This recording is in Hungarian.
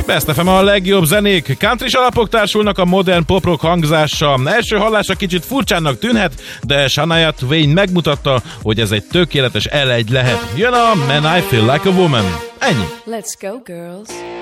Best FM a legjobb zenék. Country alapok társulnak a modern pop-rock hangzással. Első hallásra kicsit furcsának tűnhet, de Shania Twain megmutatta, hogy ez egy tökéletes L1 lehet. Jön a Man I Feel Like a Woman. Ennyi. Let's go, girls.